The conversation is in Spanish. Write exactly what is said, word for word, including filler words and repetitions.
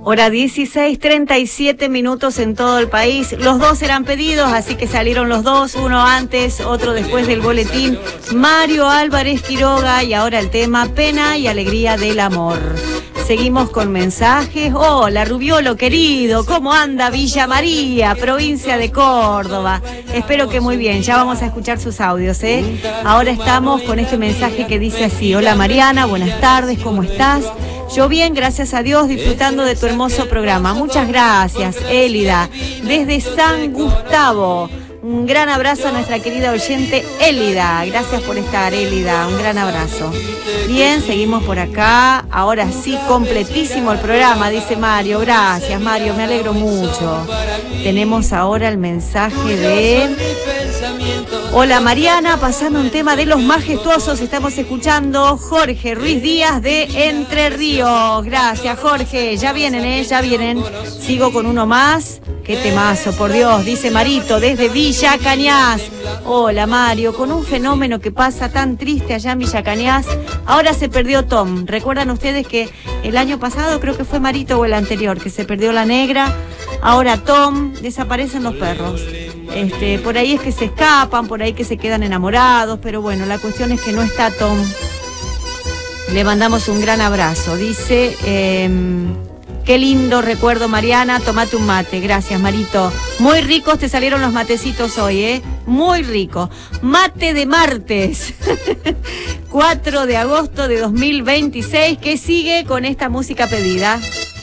Hora dieciséis, treinta y siete minutos en todo el país. Los dos eran pedidos, así que salieron los dos, uno antes, otro después del boletín. Mario Álvarez Quiroga y ahora el tema Pena y Alegría del Amor. Seguimos con mensajes. Hola, Rubiolo querido, ¿cómo anda Villa María, provincia de Córdoba? Espero que muy bien, ya vamos a escuchar sus audios, ¿eh? Ahora estamos con este mensaje que dice así: hola Mariana, buenas tardes, ¿cómo estás? Yo bien, gracias a Dios, disfrutando de tu hermoso programa. Muchas gracias, Élida, desde San Gustavo. Un gran abrazo a nuestra querida oyente Élida. Gracias por estar, Élida. Un gran abrazo. Bien, seguimos por acá. Ahora sí, completísimo el programa, dice Mario. Gracias, Mario, me alegro mucho. Tenemos ahora el mensaje de... Hola, Mariana, pasando un tema de los majestuosos. Estamos escuchando Jorge Ruiz Díaz de Entre Ríos. Gracias, Jorge. Ya vienen, ¿eh? Ya vienen. Sigo con uno más. Qué temazo, por Dios, dice Marito, desde Villa Cañas. Hola, Mario, con un fenómeno que pasa tan triste allá en Villa Cañas, ahora se perdió Tom. ¿Recuerdan ustedes que el año pasado, creo que fue Marito o el anterior, que se perdió la negra? Ahora Tom, desaparecen los perros. Este, por ahí es que se escapan, por ahí que se quedan enamorados, pero bueno, la cuestión es que no está Tom. Le mandamos un gran abrazo. Dice... Eh, Qué lindo recuerdo, Mariana, tomate un mate. Gracias, Marito. Muy ricos te salieron los matecitos hoy, ¿eh? Muy rico. Mate de martes. cuatro de agosto de dos mil veintiséis. ¿Qué sigue con esta música pedida?